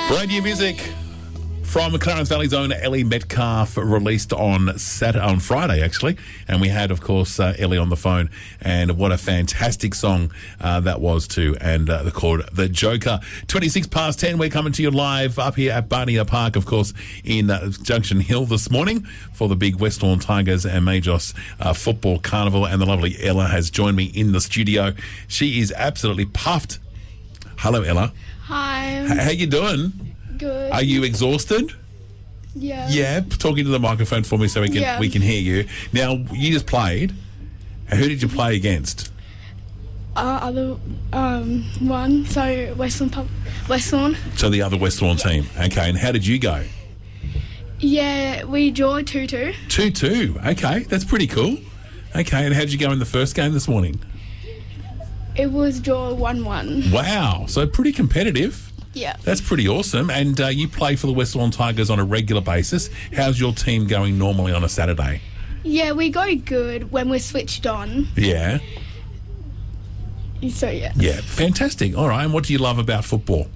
Brand new music from Clarence Valley's own Ellie Metcalf, released on Friday, actually. And we had, of course, Ellie on the phone. And what a fantastic song that was, too. And they're called The Joker. 26 past 10, we're coming to you live up here at Barnier Park, of course, in Junction Hill this morning for the big West Lawn Tigers and Majos football carnival. And the lovely Ella has joined me in the studio. She is absolutely puffed. Hello, Ella. Hi. How you doing? Good. Are you exhausted? Yeah. Yeah, talking to the microphone for me so we can hear you. Now, you just played. Who did you play against? Other one, so West Lawn. So the other West Lawn team. Okay, and how did you go? Yeah, we drew 2-2. 2-2. Okay, that's pretty cool. Okay, and how did you go in the first game this morning? It was draw 1-1. Wow, so pretty competitive. Yeah. That's pretty awesome. And you play for the West Lawn Tigers on a regular basis. How's your team going normally on a Saturday? Yeah, we go good when we're switched on. Yeah. So, yeah. Yeah, fantastic. All right, and what do you love about football?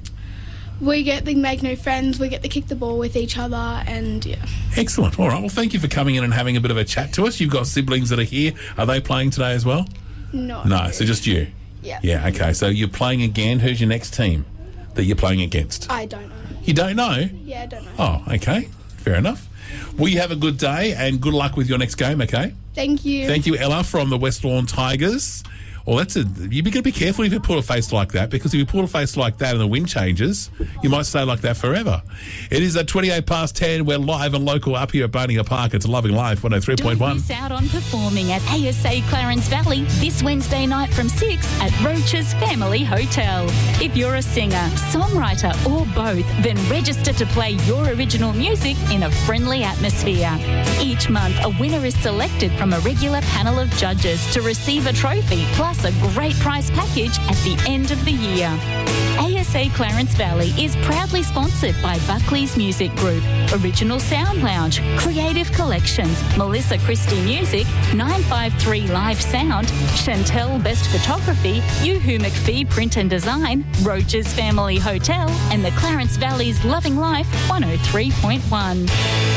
We get to make new friends, we get to kick the ball with each other, and yeah. Excellent. All right, well, thank you for coming in and having a bit of a chat to us. You've got siblings that are here. Are they playing today as well? No. No, so just you? Yeah. Yeah, okay. So you're playing again. Who's your next team that you're playing against? I don't know. You don't know? Yeah, I don't know. Oh, okay. Fair enough. Well, you have a good day and good luck with your next game, okay? Thank you. Thank you, Ella, from the West Lawn Tigers. Well, you've got to be careful if you pull a face like that, because if you pull a face like that and the wind changes, you might stay like that forever. It is 28 past 10. We're live and local up here at Barnier Park. It's Loving Life 103.1. Don't miss out on performing at ASA Clarence Valley this Wednesday night from 6 at Roach's Family Hotel. If you're a singer, songwriter or both, then register to play your original music in a friendly atmosphere. Each month, a winner is selected from a regular panel of judges to receive a trophy plus a great prize package at the end of the year. ASA Clarence Valley is proudly sponsored by Buckley's Music Group, Original Sound Lounge, Creative Collections, Melissa Christie Music, 953 Live Sound, Chantel Best Photography, Yoo-Hoo McPhee Print and Design, Roach's Family Hotel, and the Clarence Valley's Loving Life 103.1.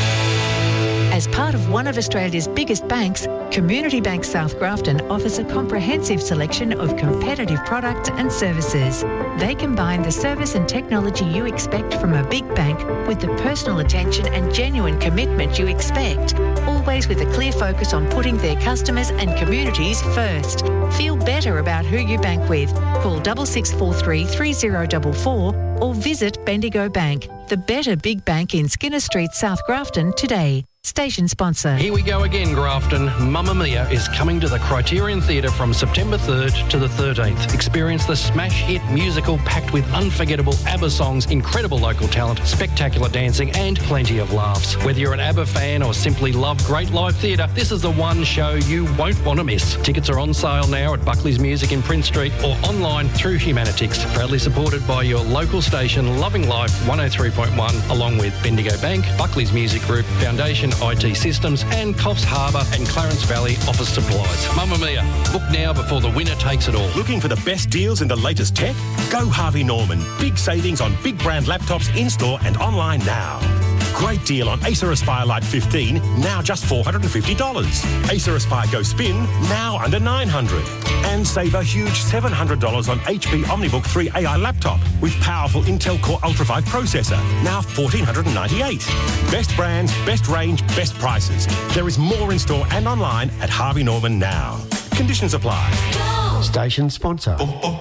As part of one of Australia's biggest banks, Community Bank South Grafton offers a comprehensive selection of competitive products and services. They combine the service and technology you expect from a big bank with the personal attention and genuine commitment you expect, always with a clear focus on putting their customers and communities first. Feel better about who you bank with. Call 6643 3044 or visit Bendigo Bank, the better big bank in Skinner Street, South Grafton today. Station sponsor. Here we go again, Grafton. Mamma Mia is coming to the Criterion Theatre from September 3rd to the 13th. Experience the smash hit musical packed with unforgettable ABBA songs, incredible local talent, spectacular dancing and plenty of laughs. Whether you're an ABBA fan or simply love great live theatre, this is the one show you won't want to miss. Tickets are on sale now at Buckley's Music in Prince Street or online through Humanitix. Proudly supported by your local station, Loving Life 103.1, along with Bendigo Bank, Buckley's Music Group, Foundation IT Systems and Coffs Harbour and Clarence Valley Office Supplies. Mamma Mia, book now before the winner takes it all. Looking for the best deals in the latest tech? Go Harvey Norman. Big savings on big brand laptops in-store and online now. Great deal on Acer Aspire Lite 15, now just $450. Acer Aspire Go Spin, now under $900. And save a huge $700 on HP OmniBook 3 AI laptop with powerful Intel Core Ultra 5 processor, now $1,498. Best brands, best range, best prices. There is more in store and online at Harvey Norman now. Conditions apply. Station sponsor.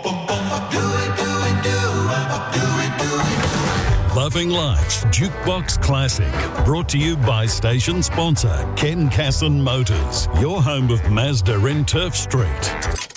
Loving Life's Jukebox Classic, brought to you by station sponsor Ken Casson Motors, your home of Mazda in Turf Street.